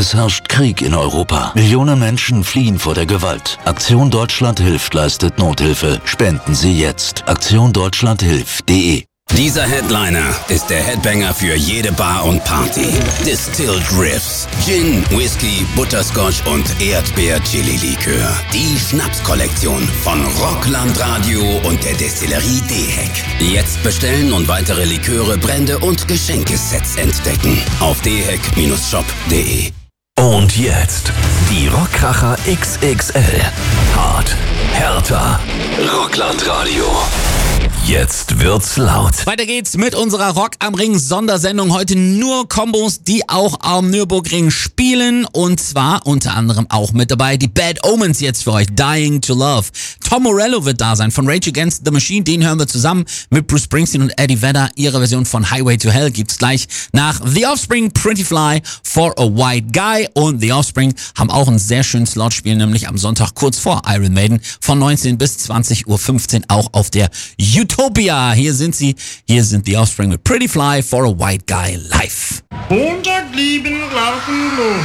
Es herrscht Krieg in Europa. Millionen Menschen fliehen vor der Gewalt. Aktion Deutschland hilft leistet Nothilfe. Spenden Sie jetzt. aktiondeutschlandhilft.de. Dieser Headliner ist der Headbanger für jede Bar und Party. Distilled Riffs, Gin, Whisky, Butterscotch und Erdbeer-Chili-Likör. Die Schnapskollektion von Rocklandradio und der Destillerie Dehek. Jetzt bestellen und weitere Liköre, Brände und Geschenkesets entdecken. Auf dehek-shop.de. Und jetzt die Rockkracher XXL. Hart, härter, Rocklandradio. Jetzt wird's laut. Weiter geht's mit unserer Rock am Ring Sondersendung. Heute nur Kombos, die auch am Nürburgring spielen. Und zwar unter anderem auch mit dabei die Bad Omens jetzt für euch. Dying to Love. Tom Morello wird da sein von Rage Against the Machine. Den hören wir zusammen mit Bruce Springsteen und Eddie Vedder. Ihre Version von Highway to Hell gibt's gleich nach The Offspring, Pretty Fly, For a White Guy. Und The Offspring haben auch einen sehr schönen Slotspiel, nämlich am Sonntag kurz vor Iron Maiden von 19 bis 20.15 Uhr auch auf der Utopia. Hier sind sie. Hier sind The Offspring mit Pretty Fly, For a White Guy live. 107 laufen los.